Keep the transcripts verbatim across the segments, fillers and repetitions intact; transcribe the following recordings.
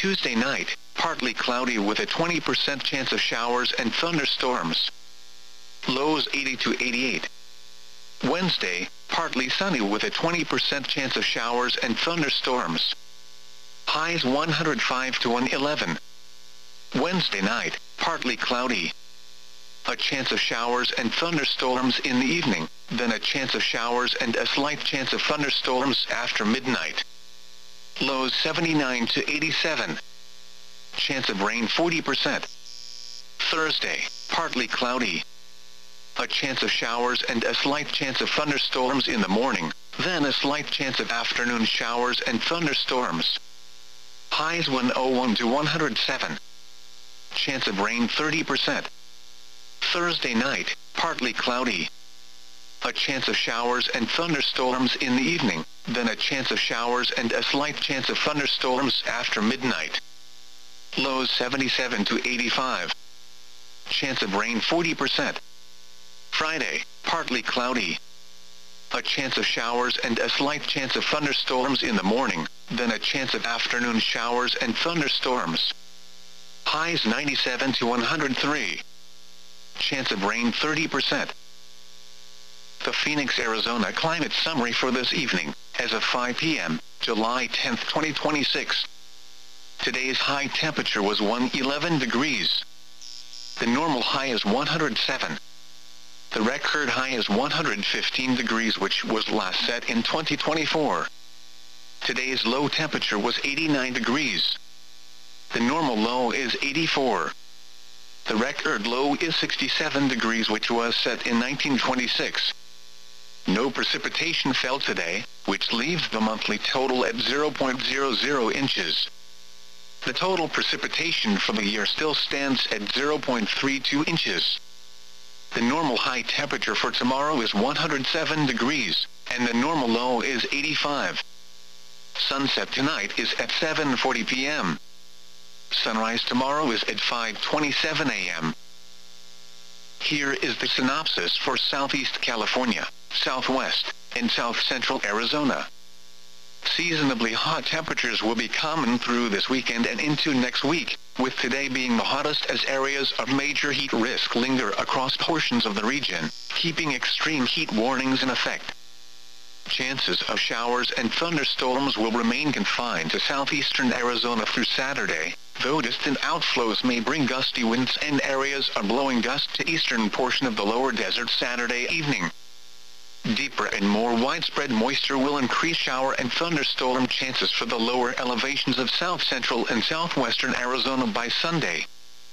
Tuesday night, partly cloudy with a twenty percent chance of showers and thunderstorms. Lows eighty to eighty-eight. Wednesday, partly sunny with a twenty percent chance of showers and thunderstorms. Highs one hundred five to one hundred eleven. Wednesday night, partly cloudy. A chance of showers and thunderstorms in the evening, then a chance of showers and a slight chance of thunderstorms after midnight. Lows seventy-nine to eighty-seven. Chance of rain forty percent. Thursday, partly cloudy. A chance of showers and a slight chance of thunderstorms in the morning, then a slight chance of afternoon showers and thunderstorms. Highs one hundred one to one hundred seven. Chance of rain thirty percent. Thursday night, partly cloudy. A chance of showers and thunderstorms in the evening, then a chance of showers and a slight chance of thunderstorms after midnight. Lows seventy-seven to eighty-five. Chance of rain forty percent. Friday, partly cloudy. A chance of showers and a slight chance of thunderstorms in the morning, then a chance of afternoon showers and thunderstorms. Highs ninety-seven to one hundred three. Chance of rain thirty percent. The Phoenix, Arizona climate summary for this evening, as of five p m, July tenth, twenty twenty-six. Today's high temperature was one hundred eleven degrees. The normal high is one hundred seven. The record high is one hundred fifteen degrees, which was last set in twenty twenty-four. Today's low temperature was eighty-nine degrees. The normal low is eighty-four. The record low is sixty-seven degrees, which was set in nineteen twenty-six. No precipitation fell today, which leaves the monthly total at zero point zero zero inches. The total precipitation for the year still stands at zero point three two inches. The normal high temperature for tomorrow is one hundred seven degrees, and the normal low is eighty-five. Sunset tonight is at seven forty p m Sunrise tomorrow is at five twenty-seven a m Here is the synopsis for Southeast California, Southwest, and South Central Arizona. Seasonably hot temperatures will be common through this weekend and into next week, with today being the hottest as areas of major heat risk linger across portions of the region, keeping extreme heat warnings in effect. Chances of showers and thunderstorms will remain confined to southeastern Arizona through Saturday, though distant outflows may bring gusty winds and areas of blowing gusts to eastern portion of the lower desert Saturday evening. Deeper and more widespread moisture will increase shower and thunderstorm chances for the lower elevations of south central and southwestern Arizona by Sunday.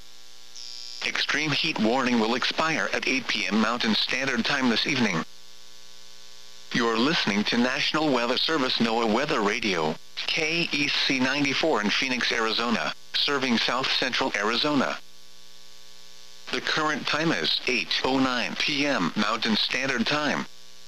Extreme heat warning will expire at eight p m Mountain Standard Time this evening. You're listening to National Weather Service NOAA Weather Radio, K E C ninety-four in Phoenix, Arizona, serving south central Arizona. The current time is eight oh nine p m Mountain Standard Time.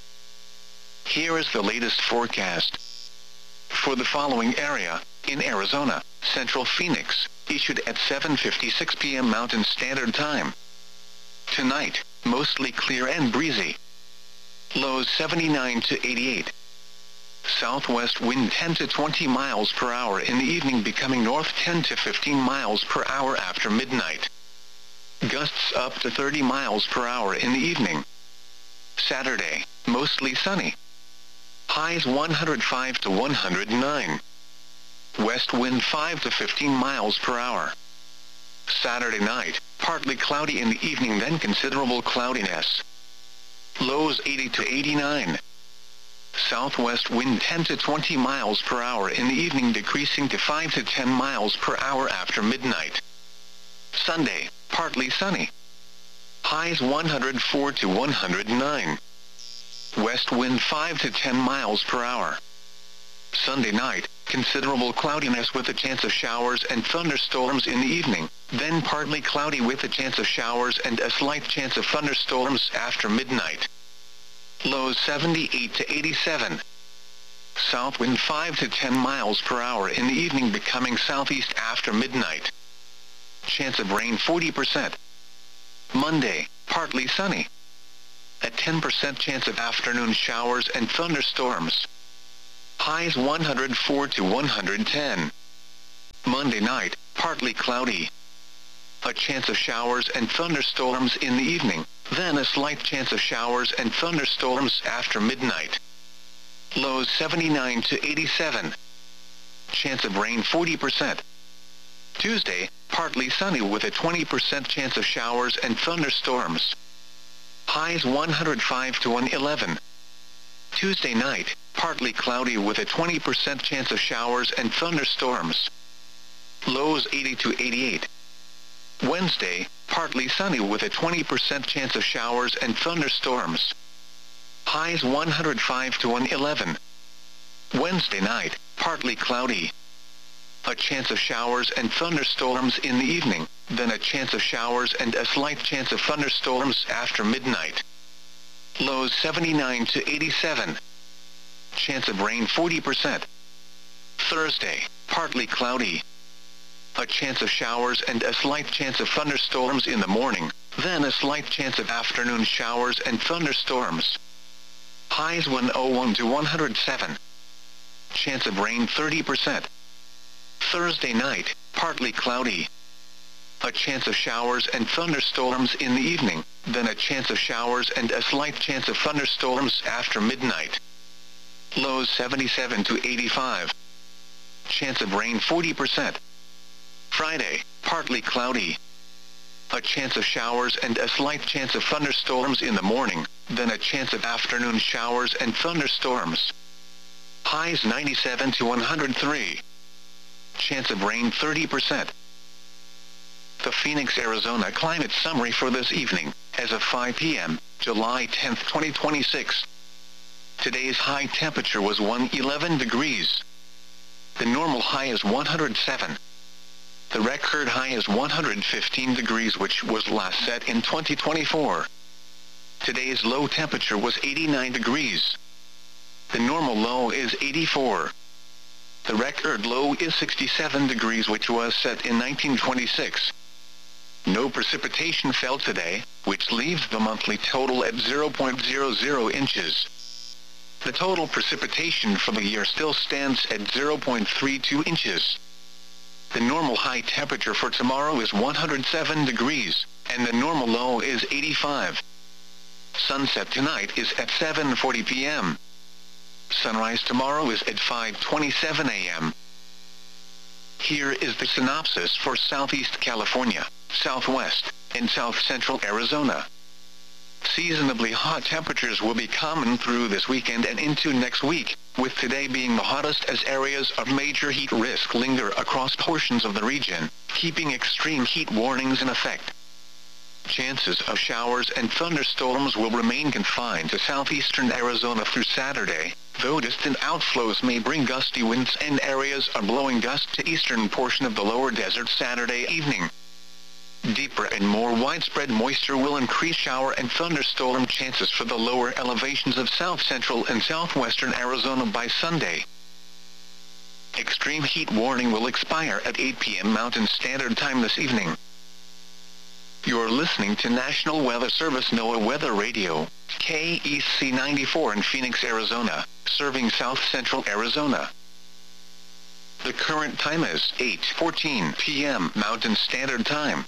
Here is the latest forecast. For the following area, in Arizona, Central Phoenix, issued at seven fifty-six p m Mountain Standard Time. Tonight, mostly clear and breezy. Lows seventy-nine to eighty-eight. Southwest wind ten to twenty miles per hour in the evening, becoming north ten to fifteen miles per hour after midnight. Gusts up to thirty miles per hour in the evening. Saturday, mostly sunny. Highs one hundred five to one hundred nine. West wind five to fifteen miles per hour. Saturday night, partly cloudy in the evening, then considerable cloudiness. Lows eighty to eighty-nine. Southwest wind ten to twenty miles per hour in the evening, decreasing to five to ten miles per hour after midnight. Sunday, partly sunny. Highs one hundred four to one hundred nine. West wind five to ten miles per hour. Sunday night, considerable cloudiness with a chance of showers and thunderstorms in the evening, then partly cloudy with a chance of showers and a slight chance of thunderstorms after midnight. Lows seventy-eight to eighty-seven. South wind five to ten miles per hour in the evening, becoming southeast after midnight. Chance of rain forty percent. Monday, partly sunny. A ten percent chance of afternoon showers and thunderstorms. Highs one hundred four to one hundred ten. Monday. Monday night, partly cloudy. A chance of showers and thunderstorms in the evening, then a slight chance of showers and thunderstorms after midnight. Lows seventy-nine to eighty-seven. Chance of rain forty percent. Tuesday, partly sunny with a twenty percent chance of showers and thunderstorms. Highs one hundred five to one hundred eleven. Tuesday night, partly cloudy with a twenty percent chance of showers and thunderstorms. Lows eighty to eighty-eight. Wednesday, partly sunny with a twenty percent chance of showers and thunderstorms. Highs one hundred five to one hundred eleven. Wednesday night, partly cloudy. A chance of showers and thunderstorms in the evening, then a chance of showers and a slight chance of thunderstorms after midnight. Lows seventy-nine to eighty-seven. Chance of rain forty percent. Thursday, partly cloudy. A chance of showers and a slight chance of thunderstorms in the morning, then a slight chance of afternoon showers and thunderstorms. Highs one hundred one to one hundred seven. Chance of rain thirty percent. Thursday night, partly cloudy. A chance of showers and thunderstorms in the evening, then a chance of showers and a slight chance of thunderstorms after midnight. Lows seventy-seven to eighty-five. Chance of rain forty percent. Friday, partly cloudy. A chance of showers and a slight chance of thunderstorms in the morning, then a chance of afternoon showers and thunderstorms. Highs ninety-seven to one hundred three. Chance of rain thirty percent. The Phoenix, Arizona climate summary for this evening, as of five p m, July tenth, twenty twenty-six. Today's high temperature was one hundred eleven degrees. The normal high is one hundred seven. The record high is one hundred fifteen degrees, which was last set in twenty twenty-four. Today's low temperature was eighty-nine degrees. The normal low is eighty-four. The record low is sixty-seven degrees, which was set in nineteen twenty-six. No precipitation fell today, which leaves the monthly total at zero point zero zero inches. The total precipitation for the year still stands at zero point three two inches. The normal high temperature for tomorrow is one hundred seven degrees, and the normal low is eighty-five. Sunset tonight is at seven forty p m Sunrise tomorrow is at five twenty-seven a m Here is the synopsis for Southeast California, Southwest, and South Central Arizona. Seasonably hot temperatures will be common through this weekend and into next week, with today being the hottest as areas of major heat risk linger across portions of the region, keeping extreme heat warnings in effect. Chances of showers and thunderstorms will remain confined to southeastern Arizona through Saturday, though distant outflows may bring gusty winds and areas of blowing gusts to eastern portion of the lower desert Saturday evening. Deeper and more widespread moisture will increase shower and thunderstorm chances for the lower elevations of south central and southwestern Arizona by Sunday. Extreme heat warning will expire at eight p m Mountain Standard Time this evening. You're listening to National Weather Service NOAA Weather Radio, K E C ninety-four in Phoenix, Arizona, serving south central Arizona. The current time is eight fourteen p m Mountain Standard Time.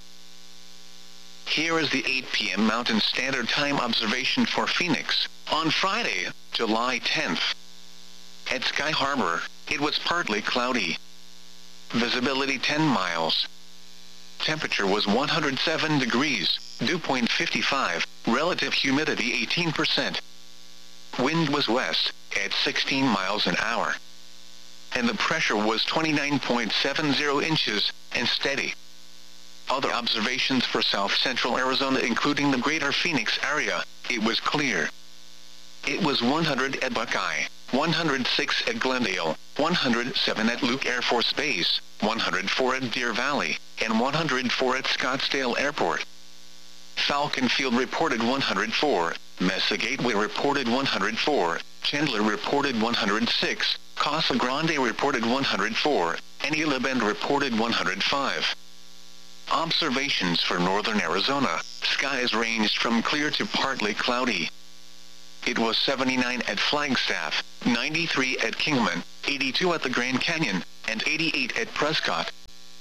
Here is the eight p m Mountain Standard Time observation for Phoenix, on Friday, July tenth. At Sky Harbor, it was partly cloudy. Visibility ten miles. Temperature was one hundred seven degrees, dew point fifty-five, relative humidity eighteen percent. Wind was west, at sixteen miles an hour. And the pressure was twenty-nine point seven zero inches, and steady. Other observations for south central Arizona, including the greater Phoenix area, it was clear. It was one hundred at Buckeye, one hundred six at Glendale, one hundred seven at Luke Air Force Base, one hundred four at Deer Valley, and one hundred four at Scottsdale Airport. Falcon Field reported one hundred four, Mesa Gateway reported one hundred four, Chandler reported one hundred six, Casa Grande reported one hundred four, and Isla Bend reported one hundred five. Observations for northern Arizona, skies ranged from clear to partly cloudy. It was seventy-nine at Flagstaff, ninety-three at Kingman, eighty-two at the Grand Canyon, and eighty-eight at Prescott.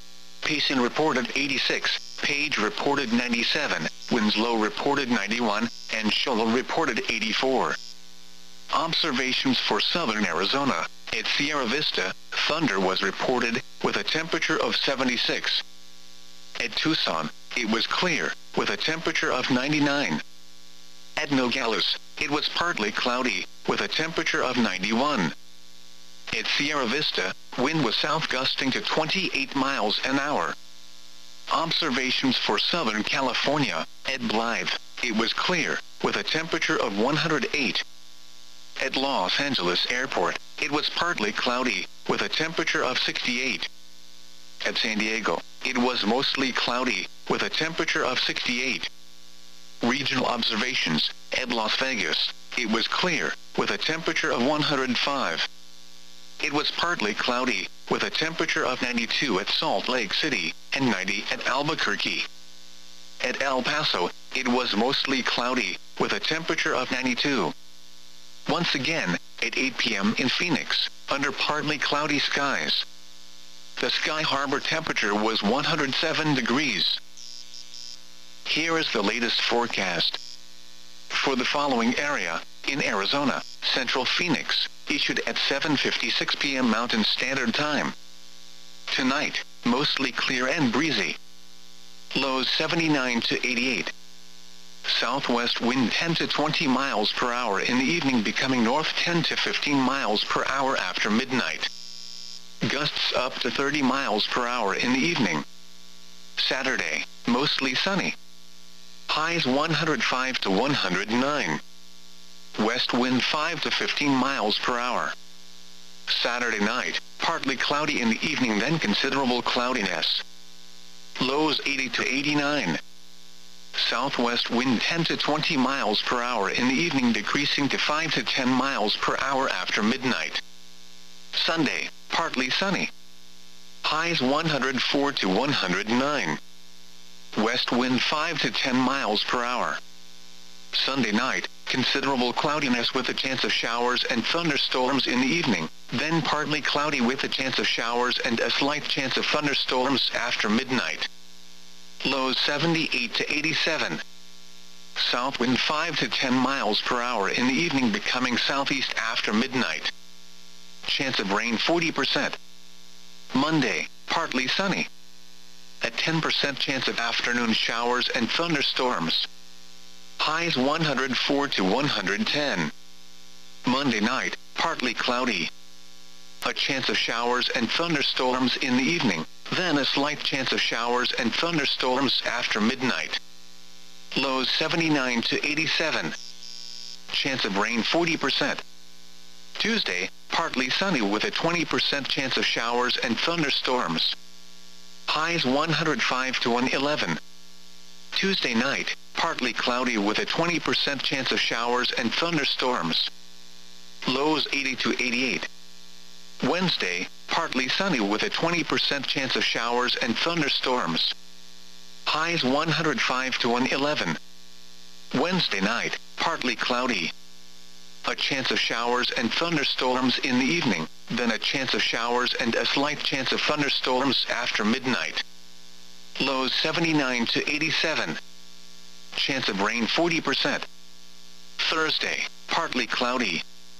Payson reported eighty-six, Page reported ninety-seven, Winslow reported ninety-one, and Shoal reported eighty-four. Observations for southern Arizona. At Sierra Vista, thunder was reported, with a temperature of seventy-six. At Tucson, it was clear, with a temperature of ninety-nine. At Nogales, it was partly cloudy, with a temperature of ninety-one. At Sierra Vista, wind was south gusting to twenty-eight miles an hour. Observations for Southern California. At Blythe, it was clear, with a temperature of one hundred eight. At Los Angeles Airport, it was partly cloudy, with a temperature of sixty-eight. At San Diego, it was mostly cloudy, with a temperature of sixty-eight. Regional observations. At Las Vegas, it was clear, with a temperature of one hundred five. It was partly cloudy, with a temperature of ninety-two at Salt Lake City, and ninety at Albuquerque. At El Paso, it was mostly cloudy, with a temperature of ninety-two. Once again, at eight p m in Phoenix, under partly cloudy skies. The Sky Harbor temperature was one hundred seven degrees. Here is the latest forecast. For the following area, in Arizona, Central Phoenix, issued at seven fifty-six p m Mountain Standard Time. Tonight, mostly clear and breezy. Lows seventy-nine to eighty-eight. Southwest wind ten to twenty miles per hour in the evening, becoming north ten to fifteen miles per hour after midnight. Gusts up to thirty miles per hour in the evening. Saturday, mostly sunny. Highs one hundred five to one hundred nine. West wind five to fifteen miles per hour. Saturday night, partly cloudy in the evening, then considerable cloudiness. Lows eighty to eighty-nine. Southwest wind ten to twenty miles per hour in the evening, decreasing to five to ten miles per hour after midnight. Sunday, partly sunny. Highs one hundred four to one hundred nine. West wind five to ten miles per hour. Sunday night, considerable cloudiness with a chance of showers and thunderstorms in the evening, then partly cloudy with a chance of showers and a slight chance of thunderstorms after midnight. Lows seventy-eight to eighty-seven. South wind five to ten miles per hour in the evening, becoming southeast after midnight. Chance of rain forty percent. Monday, partly sunny. A ten percent chance of afternoon showers and thunderstorms. Highs one hundred four to one hundred ten. Monday night, partly cloudy. A chance of showers and thunderstorms in the evening, then a slight chance of showers and thunderstorms after midnight. Lows seventy-nine to eighty-seven. Chance of rain forty percent. Tuesday, partly sunny with a twenty percent chance of showers and thunderstorms. Highs one hundred five to one hundred eleven. Tuesday night, partly cloudy with a twenty percent chance of showers and thunderstorms. Lows eighty to eighty-eight. Wednesday, partly sunny with a twenty percent chance of showers and thunderstorms. Highs one hundred five to one hundred eleven. Wednesday night, partly cloudy. A chance of showers and thunderstorms in the evening, then a chance of showers and a slight chance of thunderstorms after midnight. Lows seventy-nine to eighty-seven. Chance of rain forty percent. Thursday, partly cloudy.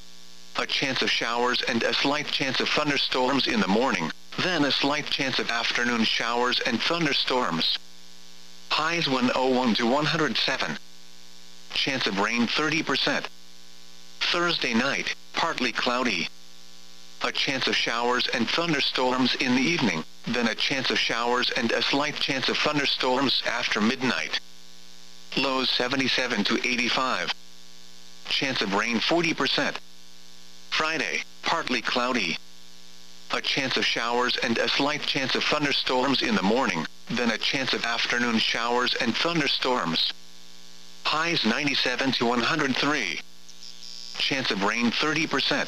A chance of showers and a slight chance of thunderstorms in the morning, then a slight chance of afternoon showers and thunderstorms. Highs one hundred one to one hundred seven. Chance of rain thirty percent. Thursday night, partly cloudy. A chance of showers and thunderstorms in the evening, then a chance of showers and a slight chance of thunderstorms after midnight. Lows seventy-seven to eighty-five. Chance of rain forty percent. Friday, partly cloudy. A chance of showers and a slight chance of thunderstorms in the morning, then a chance of afternoon showers and thunderstorms. Highs ninety-seven to one hundred three. Chance of rain thirty percent.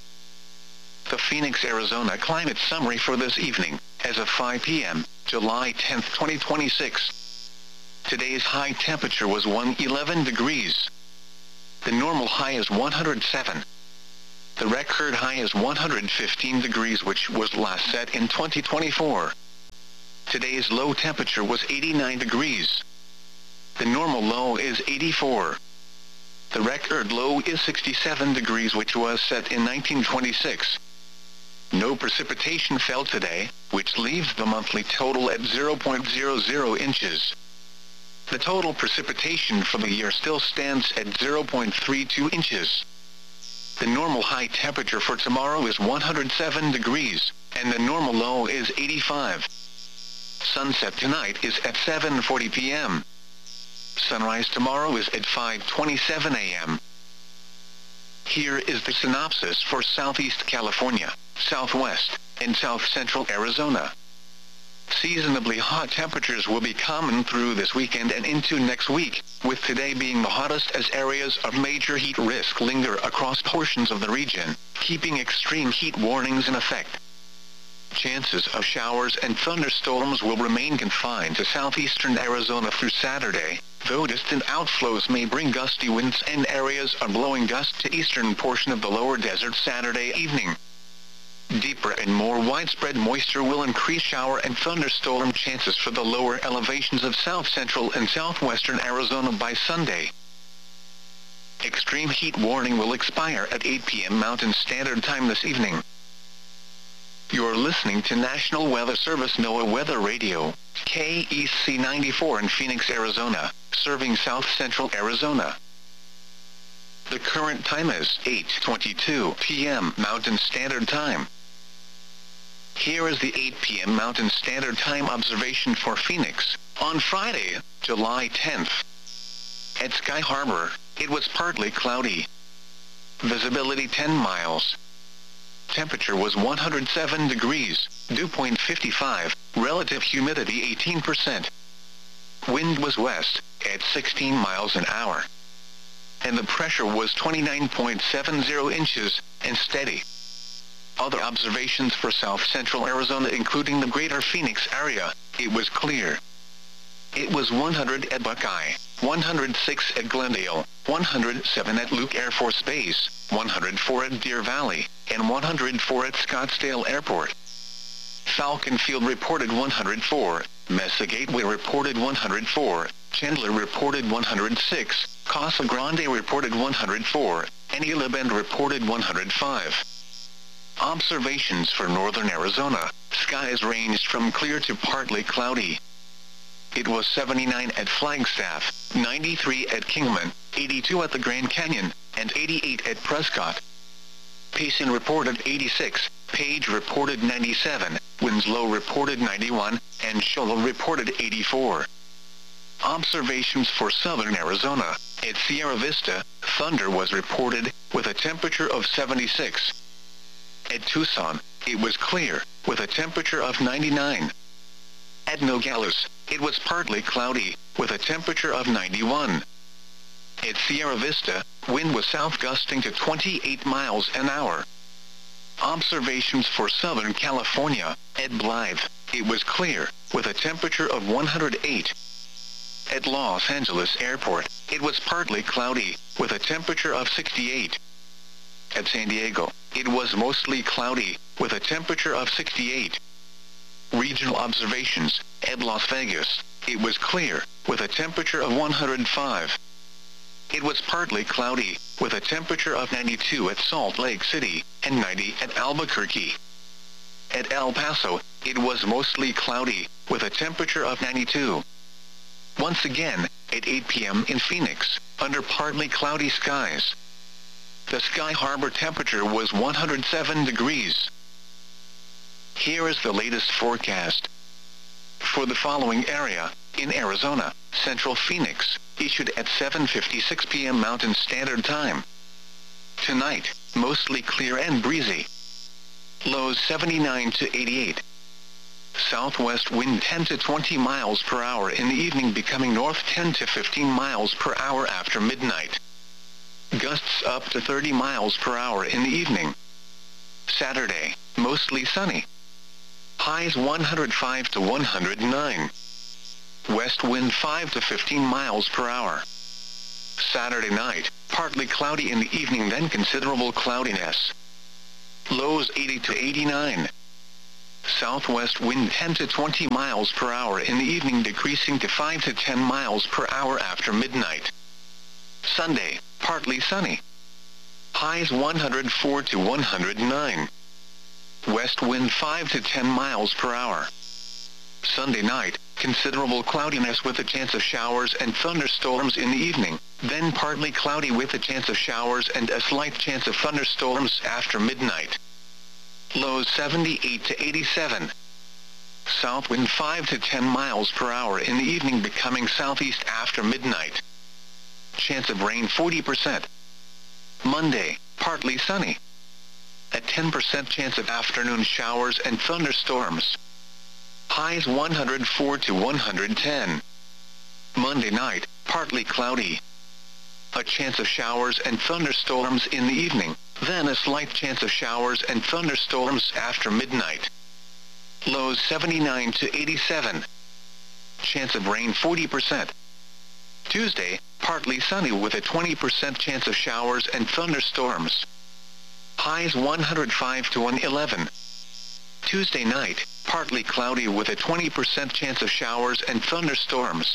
The Phoenix, Arizona climate summary for this evening, as of five p m, July tenth, twenty twenty-six. Today's high temperature was one hundred eleven degrees. The normal high is one hundred seven. The record high is one hundred fifteen degrees, which was last set in twenty twenty-four. Today's low temperature was eighty-nine degrees. The normal low is eighty-four. The record low is sixty-seven degrees, which was set in nineteen twenty-six. No precipitation fell today, which leaves the monthly total at zero point zero zero inches. The total precipitation for the year still stands at zero point three two inches. The normal high temperature for tomorrow is one hundred seven degrees, and the normal low is eighty-five. Sunset tonight is at seven forty p m Sunrise tomorrow is at five twenty-seven a m Here is the synopsis for Southeast California, Southwest, and South Central Arizona. Seasonably hot temperatures will be common through this weekend and into next week, with today being the hottest as areas of major heat risk linger across portions of the region, keeping extreme heat warnings in effect. Chances of showers and thunderstorms will remain confined to southeastern Arizona through Saturday, though distant outflows may bring gusty winds and areas of blowing gusts to eastern portion of the lower desert Saturday evening. Deeper and more widespread moisture will increase shower and thunderstorm chances for the lower elevations of south central and southwestern Arizona by Sunday. Extreme heat warning will expire at eight p m Mountain Standard Time this evening. You're listening to National Weather Service NOAA Weather Radio, K E C ninety-four in Phoenix, Arizona, serving south central Arizona. The current time is eight twenty-two p m Mountain Standard Time. Here is the eight p m Mountain Standard Time observation for Phoenix, on Friday, July tenth. At Sky Harbor, it was partly cloudy. Visibility ten miles. Temperature was one hundred seven degrees, dew point fifty-five, relative humidity eighteen percent. Wind was west, at sixteen miles an hour. And the pressure was twenty-nine point seven zero inches, and steady. Other observations for south central Arizona, including the greater Phoenix area, it was clear. It was one hundred at Buckeye, one hundred six at Glendale, one hundred seven at Luke Air Force Base, one hundred four at Deer Valley, and one hundred four at Scottsdale Airport. Falcon Field reported one hundred four, Mesa Gateway reported one hundred four, Chandler reported one hundred six, Casa Grande reported one hundred four, and Isla Bend reported one hundred five. Observations for northern Arizona, skies ranged from clear to partly cloudy. It was seventy-nine at Flagstaff, ninety-three at Kingman, eighty-two at the Grand Canyon, and eighty-eight at Prescott. Payson reported eighty-six, Page reported ninety-seven, Winslow reported ninety-one, and Shola reported eighty-four. Observations for southern Arizona, at Sierra Vista, thunder was reported, with a temperature of seventy-six. At Tucson, it was clear, with a temperature of ninety-nine. At Nogales, it was partly cloudy, with a temperature of ninety-one. At Sierra Vista, wind was south gusting to twenty-eight miles an hour. Observations for Southern California, at Blythe, it was clear, with a temperature of one hundred eight. At Los Angeles Airport, it was partly cloudy, with a temperature of sixty-eight. At San Diego, it was mostly cloudy, with a temperature of sixty-eight. Regional observations, at Las Vegas, it was clear, with a temperature of one hundred five. It was partly cloudy, with a temperature of ninety-two at Salt Lake City, and ninety at Albuquerque. At El Paso, it was mostly cloudy, with a temperature of ninety-two. Once again, at eight p m in Phoenix, under partly cloudy skies. The Sky Harbor temperature was one hundred seven degrees. Here is the latest forecast. For the following area, in Arizona, Central Phoenix, issued at seven fifty-six p m Mountain Standard Time. Tonight, mostly clear and breezy. Lows seventy-nine to eighty-eight. Southwest wind ten to twenty miles per hour in the evening, becoming north ten to fifteen miles per hour after midnight. Gusts up to thirty miles per hour in the evening. Saturday, mostly sunny. Highs one hundred five to one hundred nine. West wind five to fifteen miles per hour. Saturday night, partly cloudy in the evening, then considerable cloudiness. Lows eighty to eighty-nine. Southwest wind ten to twenty miles per hour in the evening, decreasing to five to ten miles per hour after midnight. Sunday, partly sunny. Highs one hundred four to one hundred nine. West wind five to ten miles per hour. Sunday night, considerable cloudiness with a chance of showers and thunderstorms in the evening, then partly cloudy with a chance of showers and a slight chance of thunderstorms after midnight. Lows seventy-eight to eighty-seven. South wind five to ten miles per hour in the evening, becoming southeast after midnight. Chance of rain forty percent. Monday, partly sunny. A ten percent chance of afternoon showers and thunderstorms. Highs one hundred four to one hundred ten. Monday night, partly cloudy. A chance of showers and thunderstorms in the evening, then a slight chance of showers and thunderstorms after midnight. Lows seventy-nine to eighty-seven. Chance of rain forty percent. Tuesday, partly sunny with a twenty percent chance of showers and thunderstorms. Highs one hundred five to one hundred eleven. Tuesday night, partly cloudy with a twenty percent chance of showers and thunderstorms.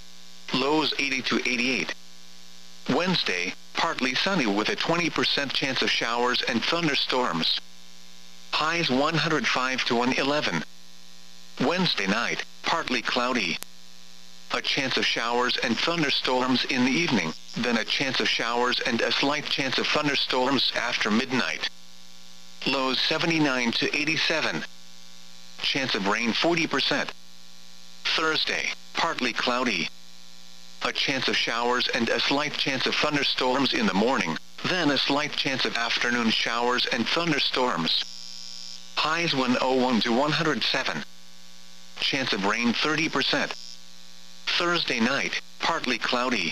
Lows eighty to eighty-eight. Wednesday, partly sunny with a twenty percent chance of showers and thunderstorms. Highs one hundred five to one hundred eleven. Wednesday night, partly cloudy. A chance of showers and thunderstorms in the evening, then a chance of showers and a slight chance of thunderstorms after midnight. Lows seventy-nine to eighty-seven. Chance of rain forty percent. Thursday, partly cloudy. A chance of showers and a slight chance of thunderstorms in the morning, then a slight chance of afternoon showers and thunderstorms. Highs one hundred one to one hundred seven. Chance of rain thirty percent. Thursday night, partly cloudy.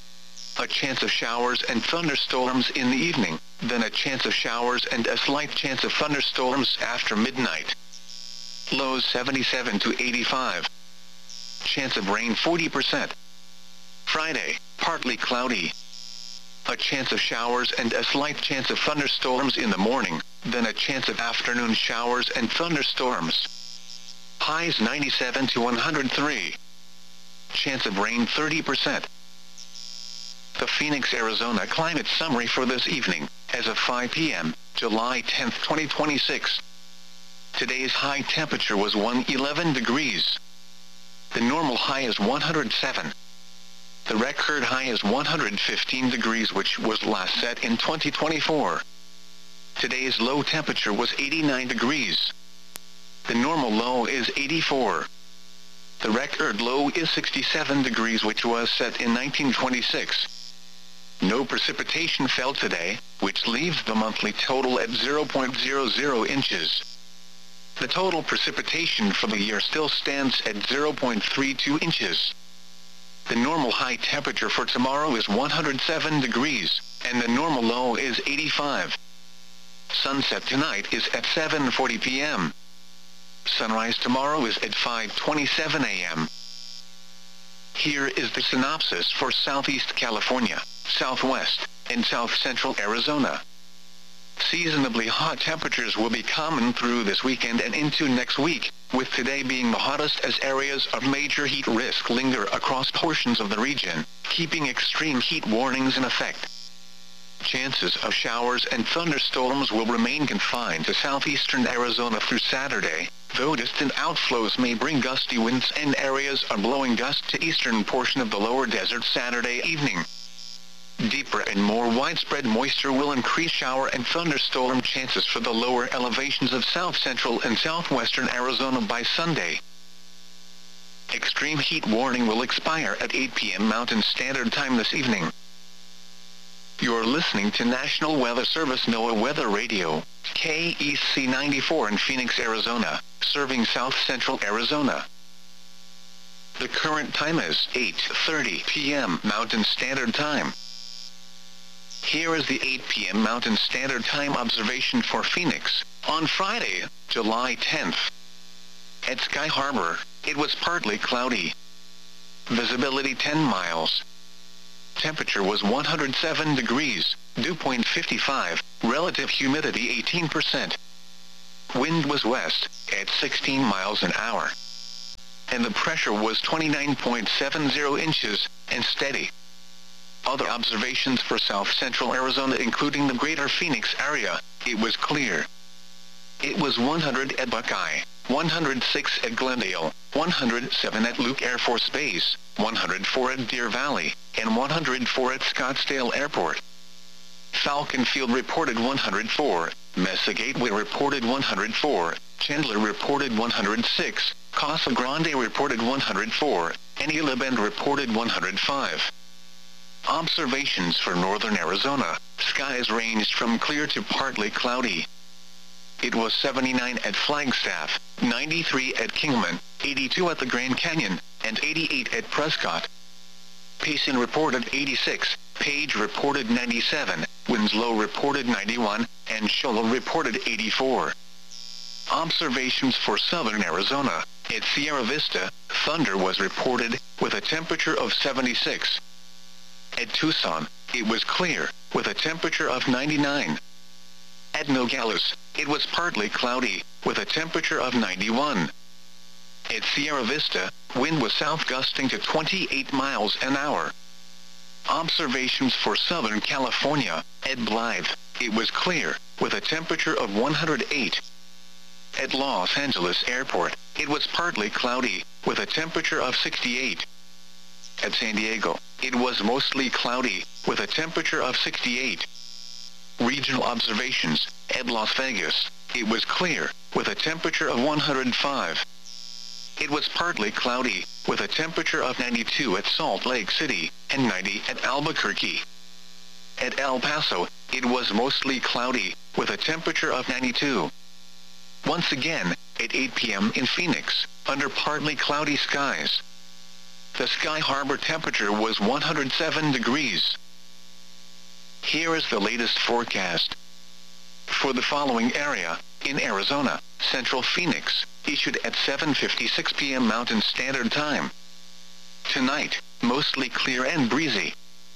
A chance of showers and thunderstorms in the evening, then a chance of showers and a slight chance of thunderstorms after midnight. Lows seventy-seven to eighty-five. Chance of rain forty percent. Friday, partly cloudy. A chance of showers and a slight chance of thunderstorms in the morning, then a chance of afternoon showers and thunderstorms. Highs ninety-seven to one hundred three. Chance of rain thirty percent. The Phoenix, Arizona climate summary for this evening, as of five p m, July tenth, twenty twenty-six. Today's high temperature was one hundred eleven degrees. The normal high is one hundred seven. The record high is one hundred fifteen degrees, which was last set in twenty twenty-four. Today's low temperature was eighty-nine degrees. The normal low is eighty-four. The record low is sixty-seven degrees, which was set in nineteen twenty-six. No precipitation fell today, which leaves the monthly total at zero point zero zero inches. The total precipitation for the year still stands at zero point three two inches. The normal high temperature for tomorrow is one hundred seven degrees, and the normal low is eighty-five. Sunset tonight is at seven forty p m Sunrise tomorrow is at five twenty-seven a m Here is the synopsis for Southeast California, Southwest, and South Central Arizona. Seasonably hot temperatures will be common through this weekend and into next week, with today being the hottest as areas of major heat risk linger across portions of the region, keeping extreme heat warnings in effect. Chances of showers and thunderstorms will remain confined to southeastern Arizona through Saturday, though distant outflows may bring gusty winds and areas of blowing gusts to eastern portion of the lower desert Saturday evening. Deeper and more widespread moisture will increase shower and thunderstorm chances for the lower elevations of south central and southwestern Arizona by Sunday. Extreme heat warning will expire at eight p m Mountain Standard Time this evening. You're listening to National Weather Service NOAA Weather Radio, K E C ninety-four in Phoenix, Arizona, serving south central Arizona. The current time is eight thirty p m Mountain Standard Time. Here is the eight p m Mountain Standard Time observation for Phoenix, on Friday, July tenth. At Sky Harbor, it was partly cloudy. Visibility ten miles. Temperature was one hundred seven degrees, dew point fifty-five, relative humidity eighteen percent. Wind was west, at sixteen miles an hour. And the pressure was twenty-nine point seven zero inches, and steady. Other observations for south-central Arizona including the greater Phoenix area, it was clear. It was one hundred at Buckeye, one hundred six at Glendale, one hundred seven at Luke Air Force Base, one hundred four at Deer Valley, and one hundred four at Scottsdale Airport. Falcon Field reported one hundred four, Mesa Gateway reported one hundred four, Chandler reported one hundred six, Casa Grande reported one hundred four, and Isla Bend reported one hundred five. Observations for northern Arizona, skies ranged from clear to partly cloudy. It was seventy-nine at Flagstaff, ninety-three at Kingman, eighty-two at the Grand Canyon, and eighty-eight at Prescott. Payson reported eighty-six, Page reported ninety-seven, Winslow reported ninety-one, and Shoalo reported eighty-four. Observations for southern Arizona, at Sierra Vista, thunder was reported, with a temperature of seventy-six. At Tucson, it was clear, with a temperature of ninety-nine. At Nogales, it was partly cloudy, with a temperature of ninety-one. At Sierra Vista, wind was south gusting to twenty-eight miles an hour. Observations for Southern California, at Blythe, it was clear, with a temperature of one hundred eight. At Los Angeles Airport, it was partly cloudy, with a temperature of sixty-eight. At San Diego, it was mostly cloudy, with a temperature of sixty-eight. Regional observations, at Las Vegas, it was clear, with a temperature of one hundred five. It was partly cloudy, with a temperature of ninety-two at Salt Lake City, and ninety at Albuquerque. At El Paso, it was mostly cloudy, with a temperature of ninety-two. Once again, at eight p m in Phoenix, under partly cloudy skies. The Sky Harbor temperature was one hundred seven degrees. Here is the latest forecast. For the following area, in Arizona, Central Phoenix, issued at seven fifty-six p m Mountain Standard Time. Tonight, mostly clear and breezy.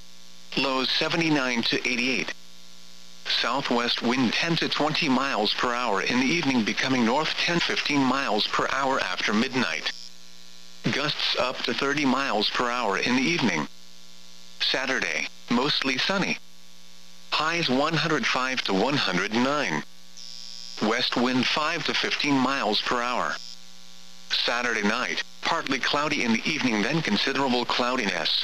Lows seventy-nine to eighty-eight. Southwest wind ten to twenty miles per hour in the evening, becoming north ten to fifteen miles per hour after midnight. Gusts up to thirty miles per hour in the evening. Saturday, mostly sunny. Highs one hundred five to one hundred nine. West wind five to fifteen miles per hour. Saturday night, partly cloudy in the evening, then considerable cloudiness.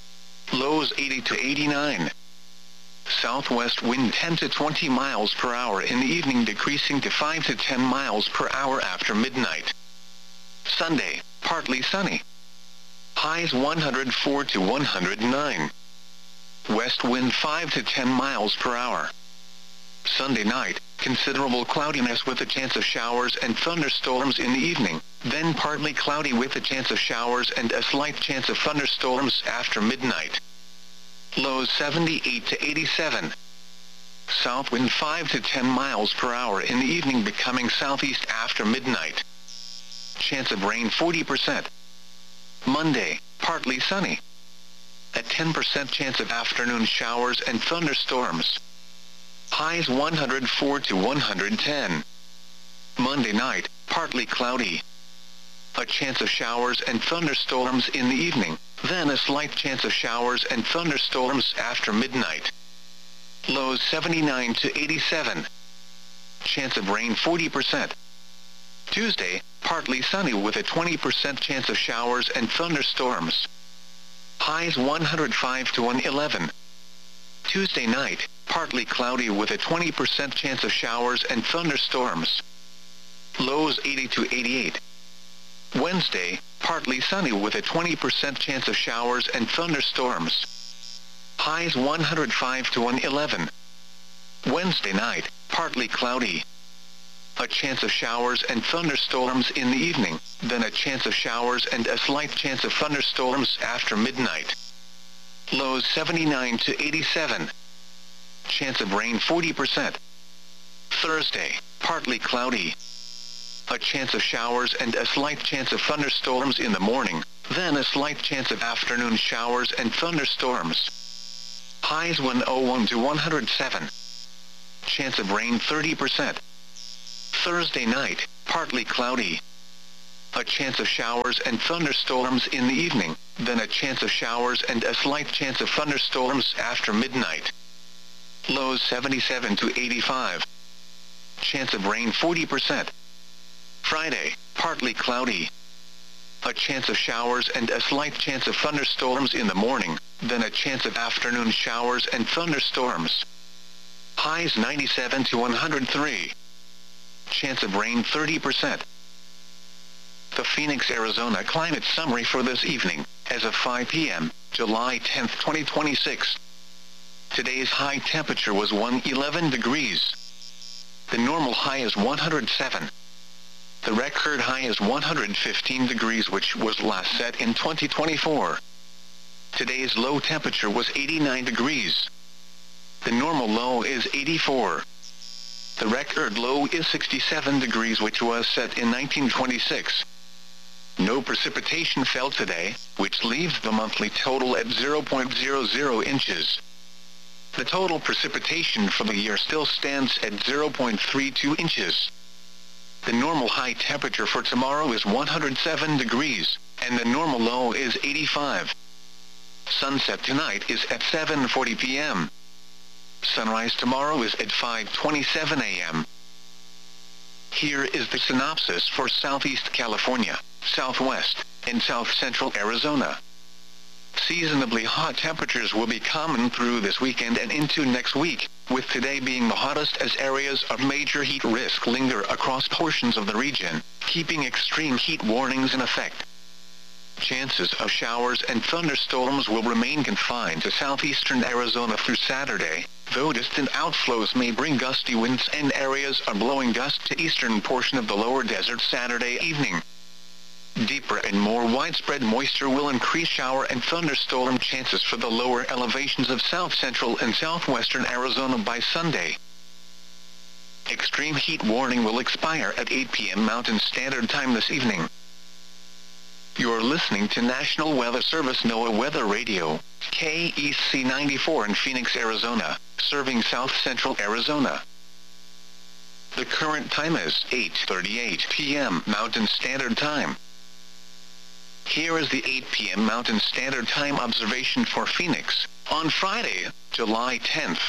Lows eighty to eighty-nine. Southwest wind ten to twenty miles per hour in the evening, decreasing to five to ten miles per hour after midnight. Sunday, partly sunny. Highs one hundred four to one hundred nine. West wind five to ten miles per hour. Sunday night, considerable cloudiness with a chance of showers and thunderstorms in the evening, then partly cloudy with a chance of showers and a slight chance of thunderstorms after midnight. Lows seventy-eight to eighty-seven. South wind five to ten miles per hour in the evening, becoming southeast after midnight. Chance of rain forty percent. Monday, partly sunny. A ten percent chance of afternoon showers and thunderstorms. Highs one hundred four to one hundred ten. Monday night, partly cloudy. A chance of showers and thunderstorms in the evening, then a slight chance of showers and thunderstorms after midnight. Lows seventy-nine to eighty-seven. Chance of rain forty percent. Tuesday, partly sunny with a twenty percent chance of showers and thunderstorms. Highs one hundred five to one hundred eleven. Tuesday night, partly cloudy with a twenty percent chance of showers and thunderstorms. Lows eighty to eighty-eight. Wednesday, partly sunny with a twenty percent chance of showers and thunderstorms. Highs one hundred five to one hundred eleven. Wednesday night, partly cloudy. A chance of showers and thunderstorms in the evening, then a chance of showers and a slight chance of thunderstorms after midnight. Lows seventy-nine to eighty-seven. Chance of rain forty percent. Thursday, partly cloudy. A chance of showers and a slight chance of thunderstorms in the morning, then a slight chance of afternoon showers and thunderstorms. Highs one hundred one to one hundred seven. Chance of rain thirty percent. Thursday night, partly cloudy. A chance of showers and thunderstorms in the evening, then a chance of showers and a slight chance of thunderstorms after midnight. Lows seventy-seven to eighty-five. Chance of rain forty percent. Friday, partly cloudy. A chance of showers and a slight chance of thunderstorms in the morning, then a chance of afternoon showers and thunderstorms. Highs ninety-seven to one hundred three. Chance of rain thirty percent. The Phoenix, Arizona climate summary for this evening, as of five p m, July tenth, twenty twenty-six. Today's high temperature was one hundred eleven degrees. The normal high is one hundred seven. The record high is one hundred fifteen degrees, which was last set in twenty twenty-four. Today's low temperature was eighty-nine degrees. The normal low is eighty-four. The record low is sixty-seven degrees, which was set in nineteen twenty-six. No precipitation fell today, which leaves the monthly total at zero point zero zero inches. The total precipitation for the year still stands at zero point three two inches. The normal high temperature for tomorrow is one hundred seven degrees, and the normal low is eighty-five. Sunset tonight is at seven forty p m Sunrise tomorrow is at five twenty-seven a m Here is the synopsis for Southeast California, Southwest, and South Central Arizona. Seasonably hot temperatures will be common through this weekend and into next week, with today being the hottest as areas of major heat risk linger across portions of the region, keeping extreme heat warnings in effect. Chances of showers and thunderstorms will remain confined to southeastern Arizona through Saturday, though distant outflows may bring gusty winds and areas of blowing gusts to eastern portion of the lower desert Saturday evening. Deeper and more widespread moisture will increase shower and thunderstorm chances for the lower elevations of south central and southwestern Arizona by Sunday. Extreme heat warning will expire at eight p m Mountain Standard Time this evening. You're listening to National Weather Service NOAA Weather Radio, K E C ninety-four in Phoenix, Arizona, serving south central Arizona. The current time is eight thirty-eight p m Mountain Standard Time. Here is the eight p m Mountain Standard Time observation for Phoenix, on Friday, July tenth.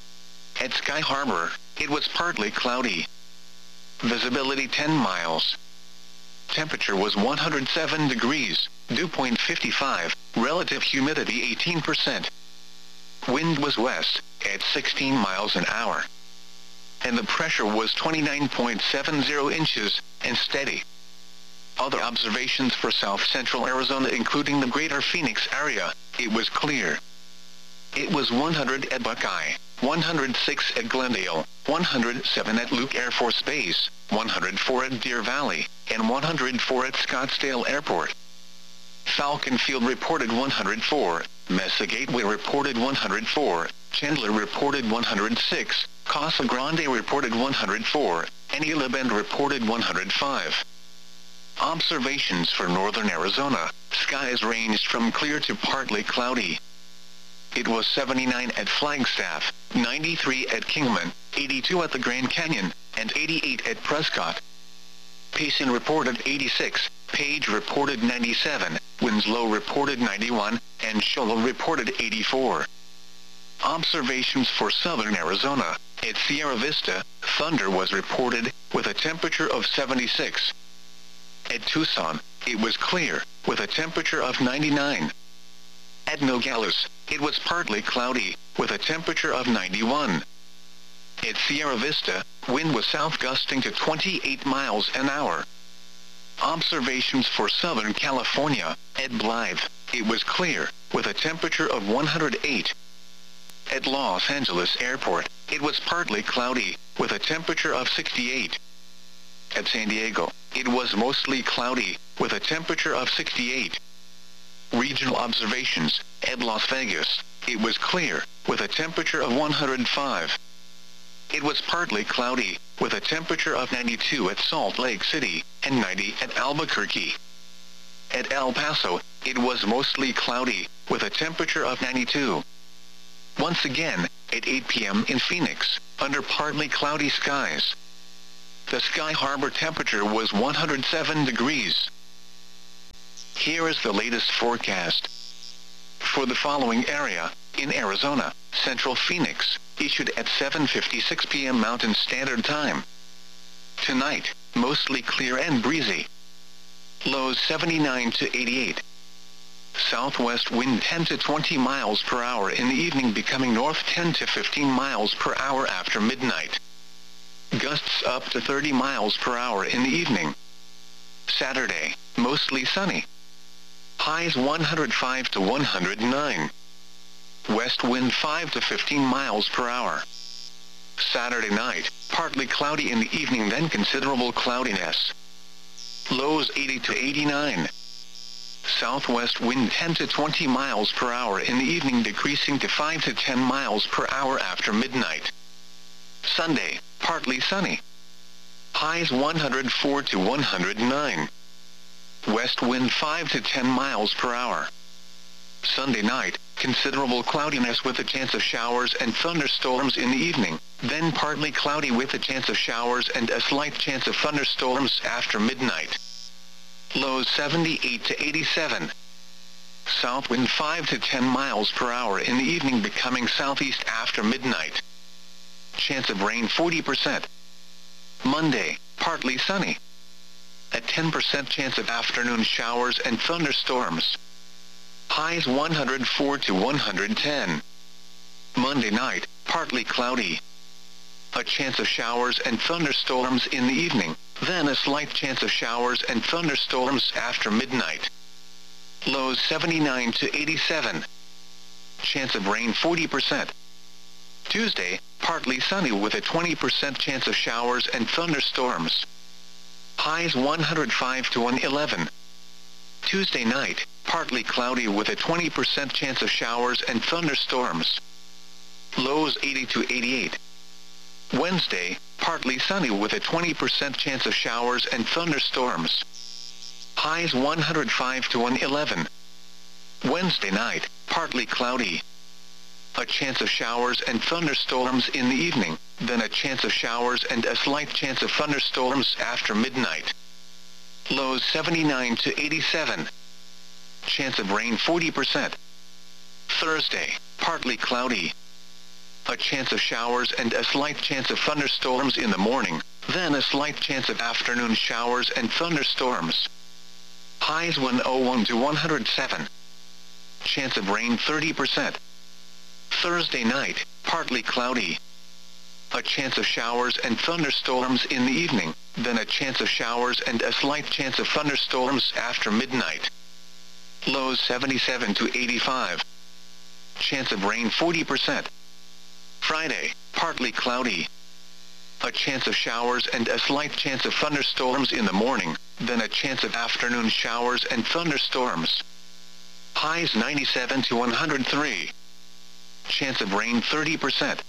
At Sky Harbor, it was partly cloudy. Visibility ten miles. Temperature was one hundred seven degrees, dew point fifty-five, relative humidity eighteen percent. Wind was west, at sixteen miles an hour. And the pressure was twenty-nine point seven zero inches, and steady. Other observations for south central Arizona, including the greater Phoenix area, it was clear. It was one hundred at Buckeye, one hundred six at Glendale, one hundred seven at Luke Air Force Base, one hundred four at Deer Valley, and one hundred four at Scottsdale Airport. Falcon Field reported one hundred four, Mesa Gateway reported one hundred four, Chandler reported one hundred six, Casa Grande reported one hundred four, and Isla Bend reported one hundred five. Observations for northern Arizona, skies ranged from clear to partly cloudy. It was seventy-nine at Flagstaff, ninety-three at Kingman, eighty-two at the Grand Canyon, and eighty-eight at Prescott. Payson reported eighty-six, Page reported ninety-seven, Winslow reported ninety-one, and Shoalo reported eighty-four. Observations for southern Arizona, at Sierra Vista, thunder was reported, with a temperature of seventy-six. At Tucson, it was clear, with a temperature of ninety-nine. At Nogales, it was partly cloudy, with a temperature of ninety-one. At Sierra Vista, wind was south gusting to twenty-eight miles an hour. Observations for Southern California, at Blythe, it was clear, with a temperature of one hundred eight. At Los Angeles Airport, it was partly cloudy, with a temperature of sixty-eight. At San Diego, it was mostly cloudy, with a temperature of sixty-eight. Regional observations, at Las Vegas, it was clear, with a temperature of one hundred five. It was partly cloudy, with a temperature of ninety-two at Salt Lake City, and ninety at Albuquerque. At El Paso, it was mostly cloudy, with a temperature of ninety-two. Once again, at eight p m in Phoenix, under partly cloudy skies. The Sky Harbor temperature was one hundred seven degrees. Here is the latest forecast. For the following area, in Arizona, Central Phoenix, issued at seven fifty-six p m Mountain Standard Time. Tonight, mostly clear and breezy. Lows seventy-nine to eighty-eight. Southwest wind ten to twenty miles per hour in the evening, becoming north ten to fifteen miles per hour after midnight. Gusts up to thirty miles per hour in the evening. Saturday, mostly sunny. Highs one hundred five to one hundred nine. West wind five to fifteen miles per hour. Saturday night, partly cloudy in the evening, then considerable cloudiness. Lows eighty to eighty-nine. Southwest wind ten to twenty miles per hour in the evening, decreasing to five to ten miles per hour after midnight. Sunday, partly sunny. Highs one hundred four to one hundred nine. West wind five to ten miles per hour. Sunday night, considerable cloudiness with a chance of showers and thunderstorms in the evening, then partly cloudy with a chance of showers and a slight chance of thunderstorms after midnight. Lows seventy-eight to eighty-seven. South wind five to ten miles per hour in the evening, becoming southeast after midnight. Chance of rain forty percent. Monday, partly sunny. A ten percent chance of afternoon showers and thunderstorms. Highs one hundred four to one hundred ten. Monday night, partly cloudy. A chance of showers and thunderstorms in the evening, then a slight chance of showers and thunderstorms after midnight. Lows seventy-nine to eighty-seven. Chance of rain forty percent. Tuesday, partly sunny with a twenty percent chance of showers and thunderstorms. Highs one hundred five to one hundred eleven. Tuesday night, partly cloudy with a twenty percent chance of showers and thunderstorms. Lows eighty to eighty-eight. Wednesday, partly sunny with a twenty percent chance of showers and thunderstorms. Highs one hundred five to one hundred eleven. Wednesday night, partly cloudy. A chance of showers and thunderstorms in the evening, then a chance of showers and a slight chance of thunderstorms after midnight. Lows seventy-nine to eighty-seven. Chance of rain forty percent. Thursday, partly cloudy. A chance of showers and a slight chance of thunderstorms in the morning, then a slight chance of afternoon showers and thunderstorms. Highs one hundred one to one hundred seven. Chance of rain thirty percent. Thursday night, partly cloudy. A chance of showers and thunderstorms in the evening, then a chance of showers and a slight chance of thunderstorms after midnight. Lows seventy-seven to eighty-five. Chance of rain forty percent. Friday, partly cloudy. A chance of showers and a slight chance of thunderstorms in the morning, then a chance of afternoon showers and thunderstorms. Highs ninety-seven to one hundred three. Chance of rain thirty percent.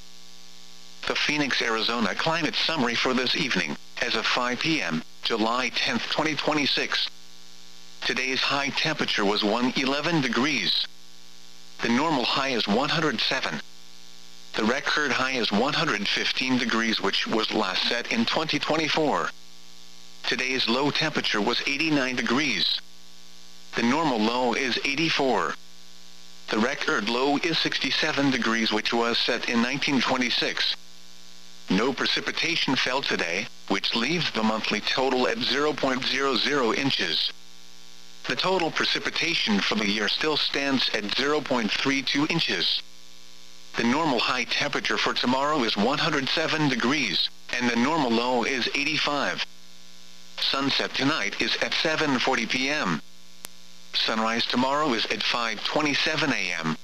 The Phoenix, Arizona climate summary for this evening, as of five p m, July tenth, twenty twenty-six. Today's high temperature was one hundred eleven degrees. The normal high is one hundred seven. The record high is one hundred fifteen degrees, which was last set in twenty twenty-four. Today's low temperature was eighty-nine degrees. The normal low is eighty-four. The record low is sixty-seven degrees, which was set in nineteen twenty-six. No precipitation fell today, which leaves the monthly total at zero point zero zero inches. The total precipitation for the year still stands at zero point three two inches. The normal high temperature for tomorrow is one hundred seven degrees, and the normal low is eighty-five. Sunset tonight is at seven forty p m Sunrise tomorrow is at five twenty-seven a m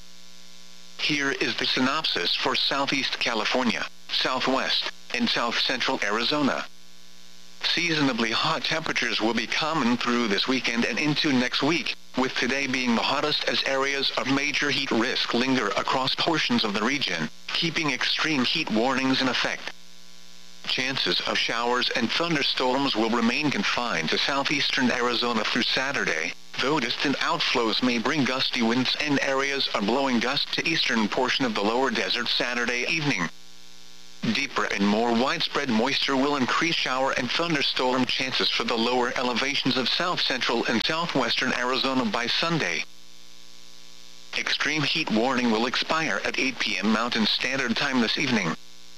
Here is the synopsis for Southeast California, Southwest, and South Central Arizona. Seasonably hot temperatures will be common through this weekend and into next week, with today being the hottest as areas of major heat risk linger across portions of the region, keeping extreme heat warnings in effect. Chances of showers and thunderstorms will remain confined to southeastern Arizona through Saturday, though distant outflows may bring gusty winds and areas of blowing gust to eastern portion of the lower desert Saturday evening. Deeper and more widespread moisture will increase shower and thunderstorm chances for the lower elevations of south-central and southwestern Arizona by Sunday. Extreme heat warning will expire at eight p m Mountain Standard Time this evening.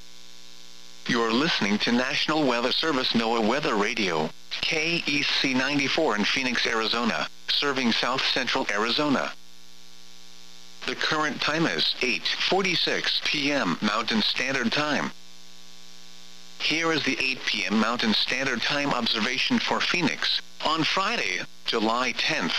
You're listening to National Weather Service NOAA Weather Radio, K E C ninety-four in Phoenix, Arizona, serving south-central Arizona. The current time is eight forty-six p m Mountain Standard Time. Here is the eight p m Mountain Standard Time observation for Phoenix, on Friday, July tenth.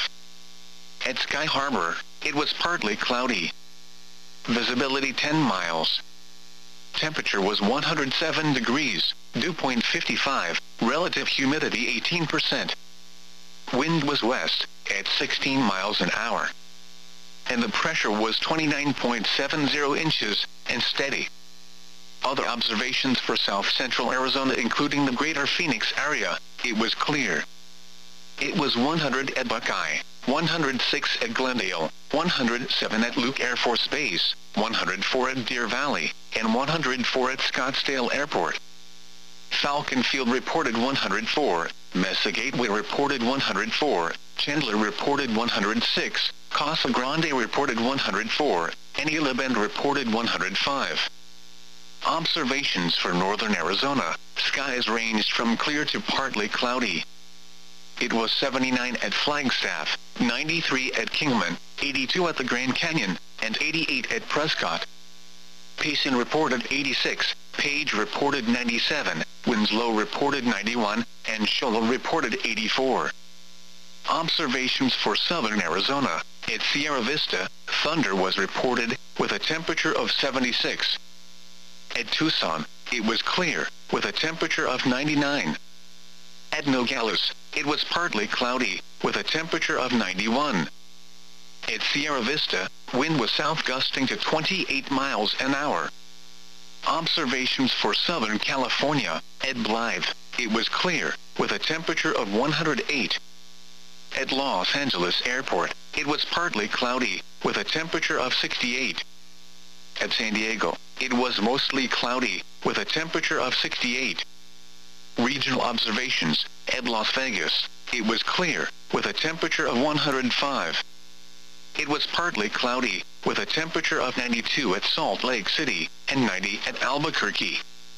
At Sky Harbor, it was partly cloudy. Visibility ten miles. Temperature was one hundred seven degrees, dew point fifty-five, relative humidity eighteen percent. Wind was west, at sixteen miles an hour. And the pressure was twenty-nine point seven zero inches, and steady. Other observations for south-central Arizona including the greater Phoenix area, it was clear. It was one hundred at Buckeye, one hundred six at Glendale, one hundred seven at Luke Air Force Base, one hundred four at Deer Valley, and one hundred four at Scottsdale Airport. Falcon Field reported one hundred four, Mesa Gateway reported one hundred four, Chandler reported one hundred six, Casa Grande reported one hundred four, and Gila Bend reported one hundred five. Observations for northern Arizona, skies ranged from clear to partly cloudy. It was seventy-nine at Flagstaff, ninety-three at Kingman, eighty-two at the Grand Canyon, and eighty-eight at Prescott. Payson reported eighty-six, Page reported ninety-seven, Winslow reported ninety-one, and Shola reported eighty-four. Observations for southern Arizona, at Sierra Vista, thunder was reported, with a temperature of seventy-six. At Tucson, it was clear, with a temperature of ninety-nine. At Nogales, it was partly cloudy, with a temperature of ninety-one. At Sierra Vista, wind was south gusting to twenty-eight miles an hour. Observations for Southern California, at Blythe, it was clear, with a temperature of one hundred eight. At Los Angeles Airport, it was partly cloudy, with a temperature of sixty-eight. At San Diego, it was mostly cloudy, with a temperature of sixty-eight. Regional observations, at Las Vegas, it was clear, with a temperature of one hundred five. It was partly cloudy, with a temperature of ninety-two at Salt Lake City, and ninety at Albuquerque.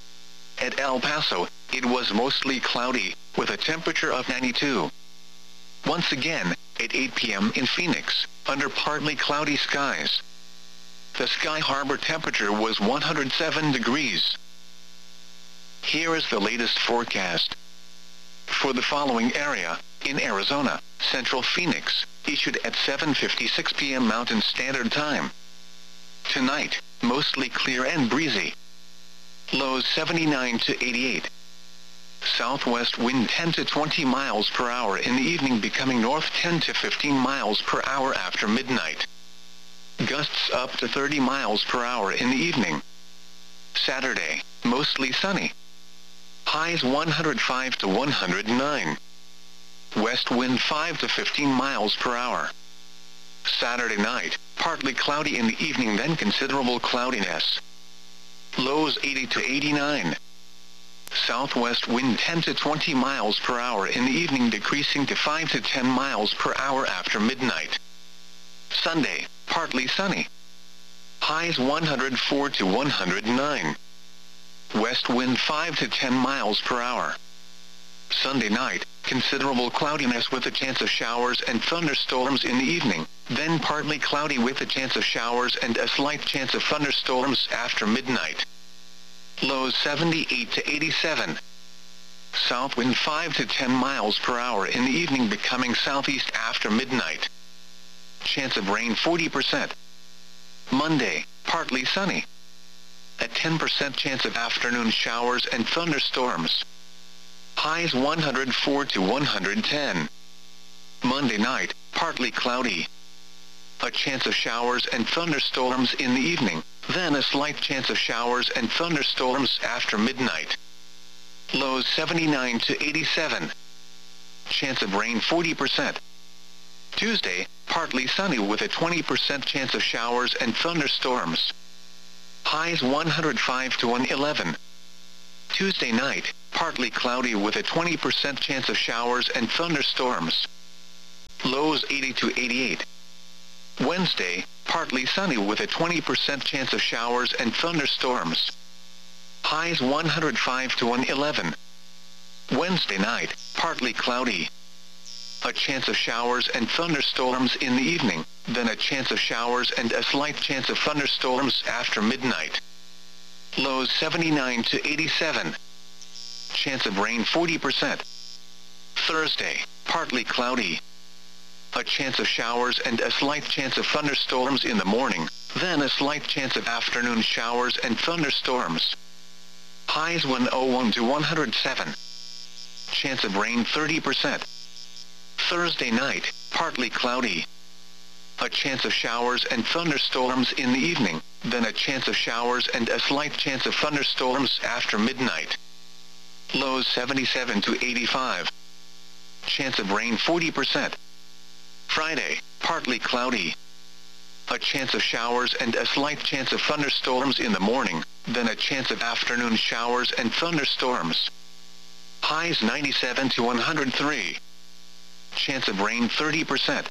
At El Paso, it was mostly cloudy, with a temperature of ninety-two. Once again, at eight p m in Phoenix, under partly cloudy skies. The Sky Harbor temperature was one hundred seven degrees. Here is the latest forecast. For the following area, in Arizona, Central Phoenix, issued at seven fifty-six p m Mountain Standard Time. Tonight, mostly clear and breezy. Lows seventy-nine to eighty-eight. Southwest wind ten to twenty miles per hour in the evening, becoming north ten to fifteen miles per hour after midnight. Gusts up to thirty miles per hour in the evening. Saturday, mostly sunny. Highs one hundred five to one hundred nine. West wind five to fifteen miles per hour. Saturday night, partly cloudy in the evening, then considerable cloudiness. Lows eighty to eighty-nine. Southwest wind ten to twenty miles per hour in the evening, decreasing to five to ten miles per hour after midnight. Sunday, partly sunny. Highs one hundred four to one hundred nine. West wind five to ten miles per hour. Sunday night, considerable cloudiness with a chance of showers and thunderstorms in the evening, then partly cloudy with a chance of showers and a slight chance of thunderstorms after midnight. Lows seventy-eight to eighty-seven. South wind five to ten miles per hour in the evening, becoming southeast after midnight. Chance of rain forty percent. Monday, partly sunny. A ten percent chance of afternoon showers and thunderstorms. Highs one hundred four to one hundred ten. Monday night, partly cloudy. A chance of showers and thunderstorms in the evening, then a slight chance of showers and thunderstorms after midnight. Lows seventy-nine to eighty-seven. Chance of rain forty percent. Tuesday, partly sunny with a twenty percent chance of showers and thunderstorms. Highs one hundred five to one hundred eleven. Tuesday night, partly cloudy with a twenty percent chance of showers and thunderstorms. Lows eighty to eighty-eight. Wednesday, partly sunny with a twenty percent chance of showers and thunderstorms. Highs one hundred five to one hundred eleven. Wednesday night, partly cloudy. A chance of showers and thunderstorms in the evening, then a chance of showers and a slight chance of thunderstorms after midnight. Lows seventy-nine to eighty-seven. Chance of rain forty percent. Thursday, partly cloudy. A chance of showers and a slight chance of thunderstorms in the morning, then a slight chance of afternoon showers and thunderstorms. Highs one hundred one to one hundred seven. Chance of rain thirty percent. Thursday night, partly cloudy. A chance of showers and thunderstorms in the evening, then a chance of showers and a slight chance of thunderstorms after midnight. Lows seventy-seven to eighty-five. Chance of rain forty percent. Friday, partly cloudy. A chance of showers and a slight chance of thunderstorms in the morning, then a chance of afternoon showers and thunderstorms. Highs ninety-seven to one hundred three. Chance of rain thirty percent.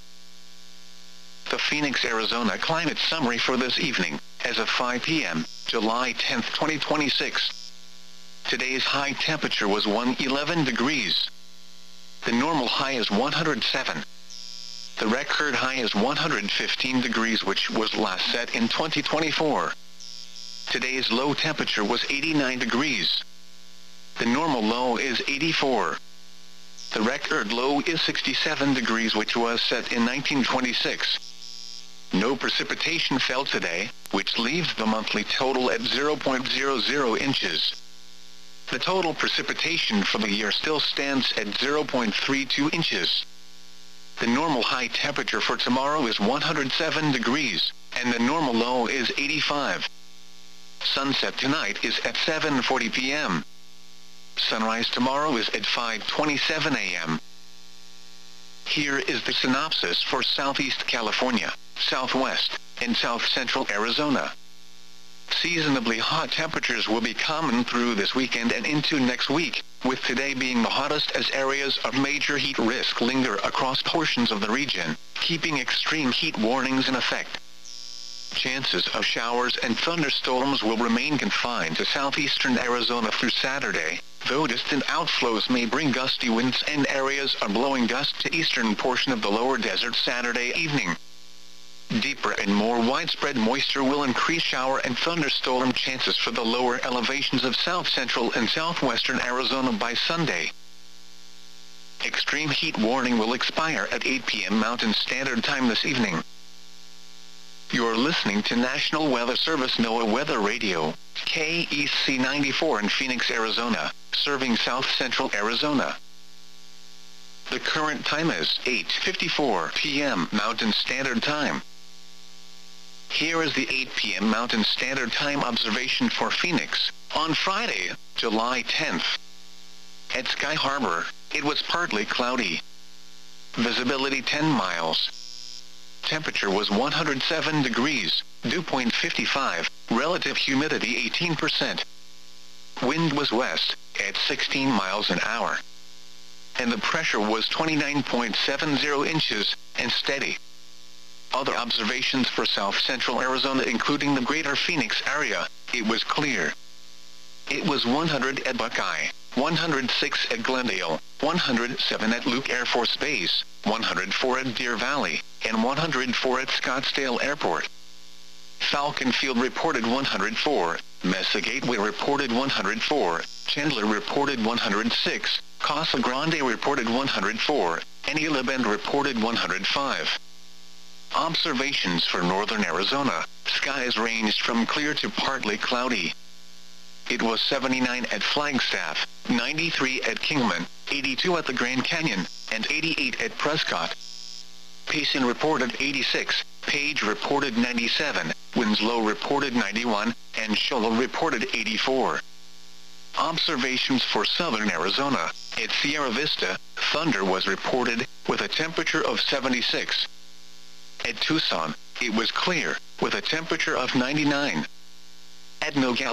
The Phoenix, Arizona climate summary for this evening, as of five p m, July tenth, twenty twenty-six. Today's high temperature was one hundred eleven degrees. The normal high is one hundred seven. The record high is one hundred fifteen degrees, which was last set in twenty twenty-four. Today's low temperature was eighty-nine degrees. The normal low is eighty-four. The record low is sixty-seven degrees, which was set in nineteen twenty-six. No precipitation fell today, which leaves the monthly total at zero point zero zero inches. The total precipitation for the year still stands at zero point three two inches. The normal high temperature for tomorrow is one hundred seven degrees, and the normal low is eighty-five. Sunset tonight is at seven forty p m Sunrise tomorrow is at five twenty-seven a m Here is the synopsis for Southeast California, Southwest, and South Central Arizona. Seasonably hot temperatures will be common through this weekend and into next week, with today being the hottest as areas of major heat risk linger across portions of the region, keeping extreme heat warnings in effect. Chances of showers and thunderstorms will remain confined to southeastern Arizona through Saturday, though distant outflows may bring gusty winds and areas of blowing gusts to eastern portion of the lower desert Saturday evening. Deeper and more widespread moisture will increase shower and thunderstorm chances for the lower elevations of south central and southwestern Arizona by Sunday. Extreme heat warning will expire at eight p m Mountain Standard Time this evening. You're listening to National Weather Service NOAA Weather Radio, K E C ninety-four in Phoenix, Arizona, serving south central Arizona. The current time is eight fifty-four p m Mountain Standard Time. Here is the eight p m Mountain Standard Time observation for Phoenix, on Friday, July tenth. At Sky Harbor, it was partly cloudy. Visibility ten miles. Temperature was one hundred seven degrees, dew point fifty-five, relative humidity eighteen percent. Wind was west, at sixteen miles an hour. And the pressure was twenty-nine point seven zero inches, and steady. Other observations for south central Arizona, including the greater Phoenix area, it was clear. It was one hundred at Buckeye, one hundred six at Glendale, one hundred seven at Luke Air Force Base, one hundred four at Deer Valley, and one hundred four at Scottsdale Airport. Falcon Field reported one hundred four, Mesa Gateway reported one hundred four, Chandler reported one hundred six, Casa Grande reported one hundred four, and Isla Bend reported one hundred five. Observations for northern Arizona, skies ranged from clear to partly cloudy. It was seventy-nine at Flagstaff, ninety-three at Kingman, eighty-two at the Grand Canyon, and eighty-eight at Prescott. Payson reported eighty-six, Page reported ninety-seven, Winslow reported ninety-one, and Shoalo reported eighty-four. Observations for southern Arizona, at Sierra Vista, thunder was reported, with a temperature of seventy-six. At Tucson, it was clear, with a temperature of ninety-nine. At Nogales,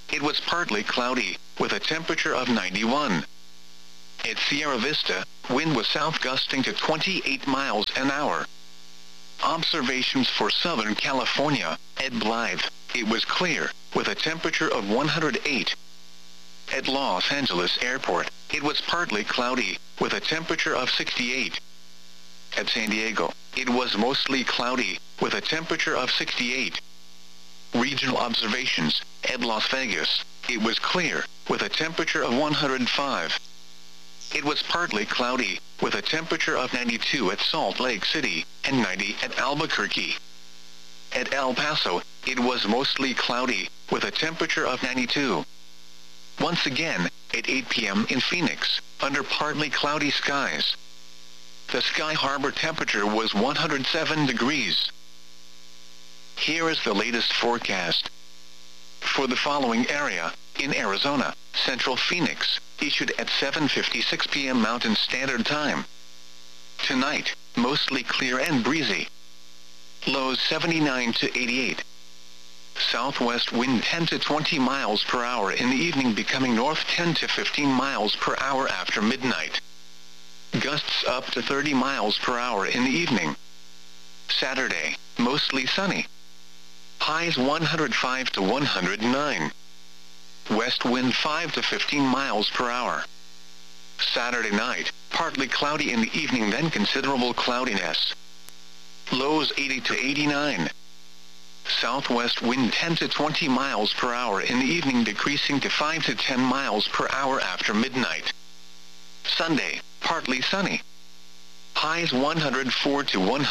it was partly cloudy, with a temperature of ninety-one. At Sierra Vista, wind was south gusting to twenty-eight miles an hour. Observations for Southern California, at Blythe, it was clear, with a temperature of one hundred eight. At Los Angeles Airport, it was partly cloudy, with a temperature of sixty-eight. At San Diego, it was mostly cloudy, with a temperature of sixty-eight. Regional observations, at Las Vegas, it was clear, with a temperature of one hundred five. It was partly cloudy, with a temperature of ninety-two at Salt Lake City, and ninety at Albuquerque. At El Paso, it was mostly cloudy, with a temperature of ninety-two. Once again, at eight p m in Phoenix, under partly cloudy skies. The Sky Harbor temperature was one hundred seven degrees. Here is the latest forecast. For the following area, in Arizona, Central Phoenix, issued at seven fifty-six p m Mountain Standard Time. Tonight, mostly clear and breezy. Lows seventy-nine to eighty-eight. Southwest wind ten to twenty miles per hour in the evening, becoming north ten to fifteen miles per hour after midnight. Gusts up to thirty miles per hour in the evening. Saturday, mostly sunny. Highs one hundred five to one hundred nine. West wind five to fifteen miles per hour. Saturday night, partly cloudy in the evening, then considerable cloudiness. Lows eighty to eighty-nine. Southwest wind ten to twenty miles per hour in the evening, decreasing to five to ten miles per hour after midnight. Sunday, partly sunny. Highs one hundred four to one